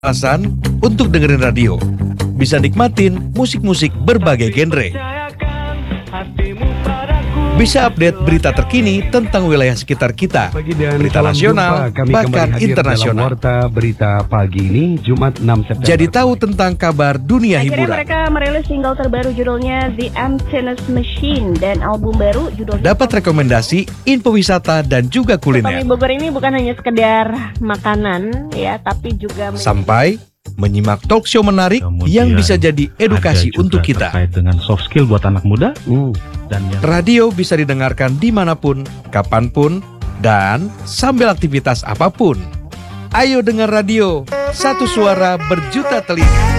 alasan untuk dengerin radio. Bisa nikmatin musik-musik berbagai genre. Bisa update berita terkini tentang wilayah sekitar kita, berita nasional, bahkan internasional. Warta Berita Pagi ini, Jumat 6 September. Jadi tahu tentang kabar dunia Akhirnya hiburan. mereka merilis single terbaru judulnya The Emptiness Machine dan album baru judulnya Dapat rekomendasi, info wisata, dan juga Tommy kuliner. Bogor ini bukan hanya sekedar makanan ya, tapi juga Sampai menyimak talk show menarik yang bisa jadi edukasi untuk kita. Terkait dengan soft skill buat anak muda. Dan yang Radio bisa didengarkan dimanapun, kapanpun, dan sambil aktivitas apapun. Ayo dengar radio, satu suara berjuta telinga.